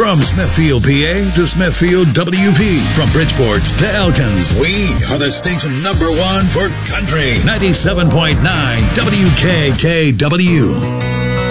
From Smithfield, PA to Smithfield, WV. From Bridgeport to Elkins. We are the station number one for country. 97.9 WKKW.